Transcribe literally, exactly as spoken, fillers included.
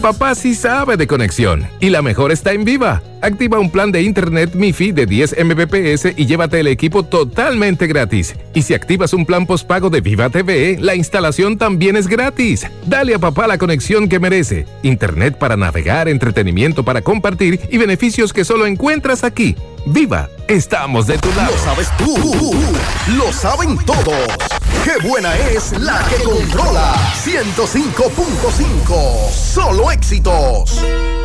papá sí sabe de conexión y la mejor está en Viva. Activa un plan de internet MiFi de diez megabits por segundo y llévate el equipo totalmente gratis. Y si activas un plan postpago de Viva T V, la instalación también es gratis. Dale a papá la conexión que merece. Internet para navegar, entretenimiento para compartir y beneficios que solo encuentras aquí. Viva, estamos de tu lado. Lo sabes tú, lo saben todos. ¡Qué buena es la que controla! ciento cinco punto cinco, solo éxitos.